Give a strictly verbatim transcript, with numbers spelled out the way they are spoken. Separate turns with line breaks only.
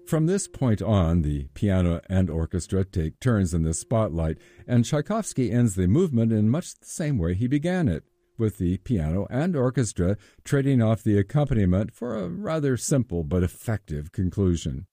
From this point on, the piano and orchestra take turns in the spotlight, and Tchaikovsky ends the movement in much the same way he began it, with the piano and orchestra trading off the accompaniment for a rather simple but effective conclusion.